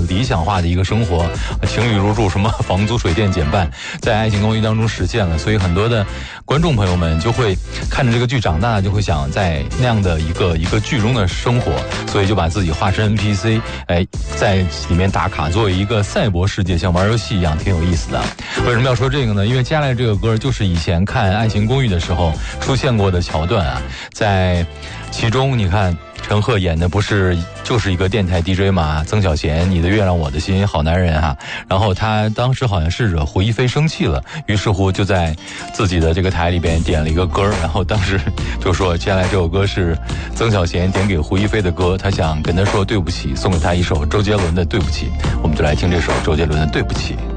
很理想化的一个生活，情侣入住，什么房租水电减半，在爱情公寓当中实现了，所以很多的观众朋友们就会看着这个剧长大，就会想在那样的一个剧中的生活，所以就把自己化身 NPC， 在里面打卡，作为一个赛博世界，像玩游戏一样，挺有意思的。为什么要说这个呢？因为接下来这个歌就是以前看《爱情公寓》的时候出现过的桥段啊，在其中你看陈赫演的不是就是一个电台 DJ 嘛，曾小贤，你的月亮我的心，好男人哈。然后他当时好像是惹胡一菲生气了，于是乎就在自己的这个台里边点了一个歌，然后当时就说接下来这首歌是曾小贤点给胡一菲的歌，他想跟他说对不起，送给他一首周杰伦的对不起。我们就来听这首周杰伦的对不起。